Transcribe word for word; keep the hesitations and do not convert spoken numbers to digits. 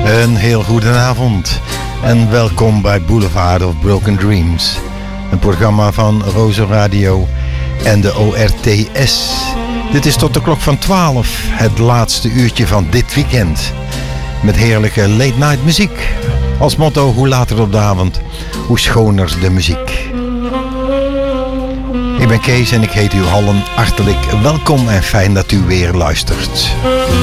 Een heel goedenavond en welkom bij Boulevard of Broken Dreams. Een programma van Rozo Radio en de O R T S. Dit is tot de klok van twaalf, het laatste uurtje van dit weekend. Met heerlijke late night muziek. Als motto, hoe later op de avond, hoe schoner de muziek. Ik ben Kees en ik heet u allen hartelijk welkom en fijn dat u weer luistert.